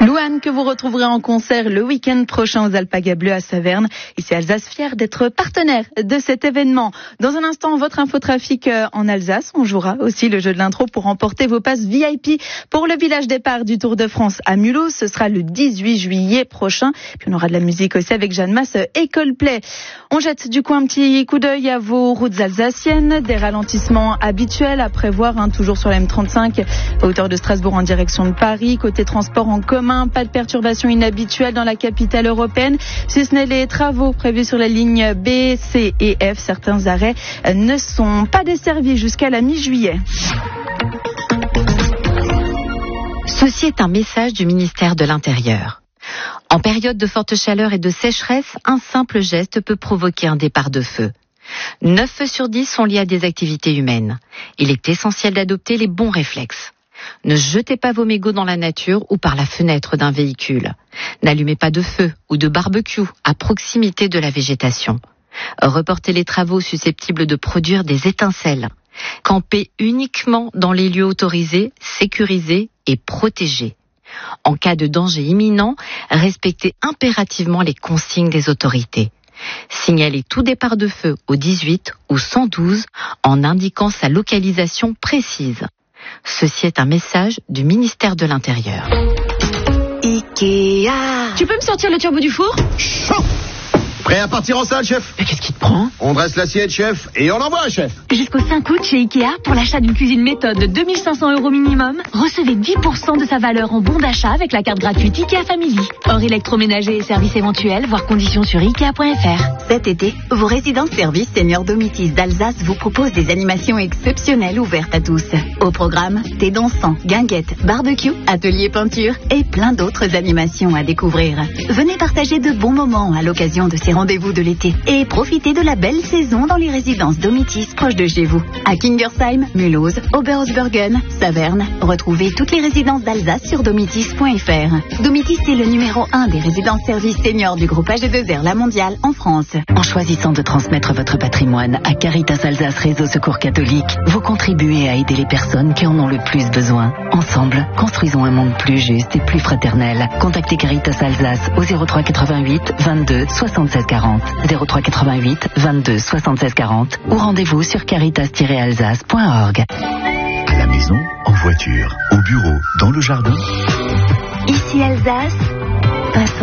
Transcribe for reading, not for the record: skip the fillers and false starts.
Louane, que vous retrouverez en concert le week-end prochain aux Alpagas Bleus à Saverne. Ici Alsace, fière d'être partenaire de cet événement. Dans un instant, votre infotrafic en Alsace. On jouera aussi le jeu de l'intro pour remporter vos passes VIP pour le village départ du Tour de France à Mulhouse. Ce sera le 18 juillet prochain. Puis on aura de la musique aussi avec Jeanne Masse et Coldplay. On jette du coup un petit coup d'œil à vos routes alsaciennes. Des ralentissements habituels à prévoir, toujours sur la M35 à hauteur de Strasbourg en direction de Paris. Côté transport en commun, pas de perturbations inhabituelles dans la capitale européenne, si ce n'est les travaux prévus sur la ligne B, C et F. Certains arrêts ne sont pas desservis jusqu'à la mi-juillet. Ceci est un message du ministère de l'Intérieur. En période de forte chaleur et de sécheresse, un simple geste peut provoquer un départ de feu. 9 feux sur 10 sont liés à des activités humaines. Il est essentiel d'adopter les bons réflexes. Ne jetez pas vos mégots dans la nature ou par la fenêtre d'un véhicule. N'allumez pas de feu ou de barbecue à proximité de la végétation. Reportez les travaux susceptibles de produire des étincelles. Campez uniquement dans les lieux autorisés, sécurisés et protégés. En cas de danger imminent, respectez impérativement les consignes des autorités. Signalez tout départ de feu au 18 ou 112 en indiquant sa localisation précise. Ceci est un message du ministère de l'Intérieur. Ikea. Tu peux me sortir le turbo du four ? Chaud. Prêt à partir en salle, chef? Mais qu'est-ce qui te prend ? On dresse l'assiette, chef, et on envoie, chef. Jusqu'au 5 août chez Ikea, pour l'achat d'une cuisine méthode de 2500 € minimum, recevez 10% de sa valeur en bon d'achat avec la carte gratuite Ikea Family. Hors électroménager et services éventuels, voir conditions sur Ikea.fr. Cet été, vos résidences-services Senior Domitis d'Alsace vous proposent des animations exceptionnelles ouvertes à tous. Au programme, thé dansant, guinguettes, barbecue, atelier peinture et plein d'autres animations à découvrir. Venez partager de bons moments à l'occasion de ces rendez-vous de l'été et profitez de la belle saison dans les résidences Domitis proches de chez vous. À Kingersheim, Mulhouse, Oberhausbergen, Saverne, retrouvez toutes les résidences d'Alsace sur domitis.fr. Domitis est le numéro 1 des résidences-services seniors du groupe AG2R La Mondiale en France. En choisissant de transmettre votre patrimoine à Caritas Alsace Réseau Secours Catholique, vous contribuez à aider les personnes qui en ont le plus besoin. Ensemble, construisons un monde plus juste et plus fraternel. Contactez Caritas Alsace au 03 88 22 76 40, 03 88 22 76 40 ou rendez-vous sur caritas-alsace.org. À la maison, en voiture, au bureau, dans le jardin. Ici Alsace,